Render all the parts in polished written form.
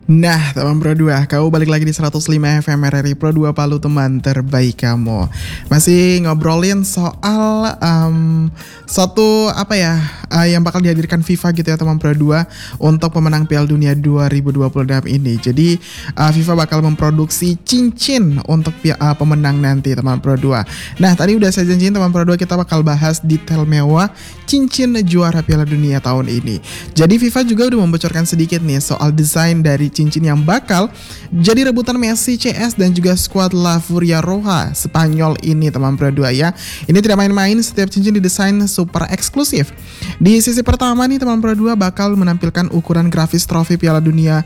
Nah, teman Pro 2, kamu balik lagi di 105 FM RRI Pro 2 Palu, teman terbaik kamu. Masih ngobrolin soal suatu yang bakal dihadirkan FIFA gitu ya teman Pro 2 untuk pemenang Piala Dunia 2026 ini. Jadi FIFA bakal memproduksi cincin untuk pemenang nanti teman Pro 2. Nah, tadi udah saya janjiin teman Pro 2 kita bakal bahas detail mewah cincin juara Piala Dunia tahun ini. Jadi FIFA juga udah membocorkan sedikit nih soal desain dari cincin yang bakal jadi rebutan Messi, CS dan juga skuad La Furia Roja Spanyol ini teman Pro 2 ya. Ini tidak main-main, setiap cincin didesain super eksklusif. Di sisi pertama nih teman Pro 2 bakal menampilkan ukuran grafis trofi Piala Dunia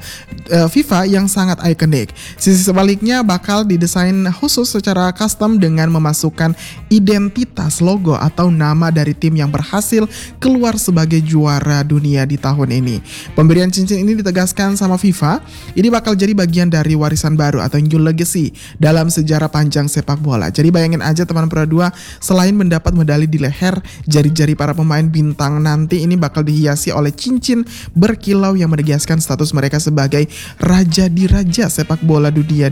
FIFA yang sangat ikonik. Sisi sebaliknya bakal didesain khusus secara custom dengan memasukkan identitas logo atau nama dari tim yang berhasil keluar sebagai juara dunia di tahun ini. Pemberian cincin ini ditegaskan sama FIFA, ini bakal jadi bagian dari warisan baru atau new legacy dalam sejarah panjang sepak bola. Jadi bayangin aja teman Pro 2, selain mendapat medali di leher, jari-jari para pemain bintang nanti ini bakal dihiasi oleh cincin berkilau yang menegaskan status mereka sebagai raja di raja sepak bola dunia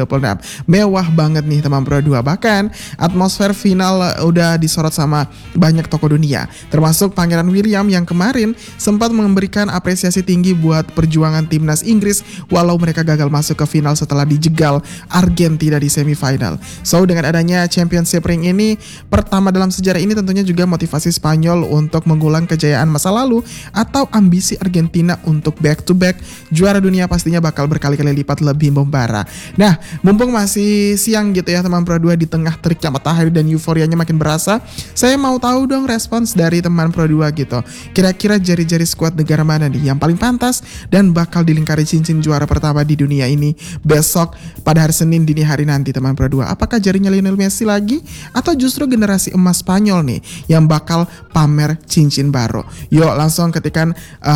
2026. Mewah banget nih teman Pro 2. Bahkan atmosfer final udah disorot sama banyak tokoh dunia, termasuk Pangeran William yang kemarin sempat memberikan apresiasi tinggi buat perjuangan timnas Inggris walau mereka gagal masuk ke final setelah dijegal Argentina di semifinal. So dengan adanya Championship Ring ini pertama dalam sejarah ini, tentunya juga motivasi Spanyol untuk mengulang kejayaan masa lalu atau ambisi Argentina untuk back to back juara dunia pastinya bakal berkali-kali lipat lebih membara. Nah, mumpung masih siang gitu ya teman Pro 2, di tengah teriknya matahari dan euforianya makin berasa, saya mau tahu dong respons dari teman Pro 2 gitu. Kira-kira jari-jari skuad negara mana nih yang paling pantas dan bakal dilingkari cincin juara pertama di dunia ini besok pada hari Senin dini hari nanti teman Pro 2? Apakah jarinya Lionel Messi lagi atau justru generasi emas Spanyol nih yang bakal pamer cincin baru? Yuk langsung ketik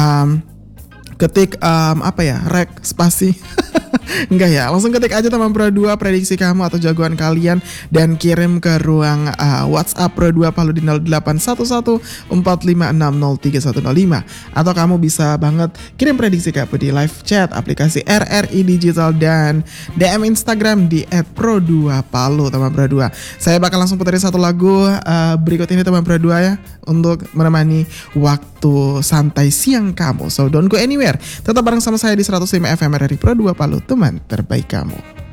rek spasi enggak ya, langsung ketik aja teman Pro 2 prediksi kamu atau jagoan kalian dan kirim ke ruang WhatsApp Pro 2 Palu di 081145603105, atau kamu bisa banget kirim prediksi kamu di live chat aplikasi RRI Digital dan DM Instagram di @pro2palu teman Pro 2. Saya bakal langsung puterin satu lagu berikut ini teman Pro 2 ya, untuk menemani waktu santai siang kamu. So don't go anywhere, tetap bareng sama saya di 105 FM RRI Pro 2 Palu, teman terbaik kamu.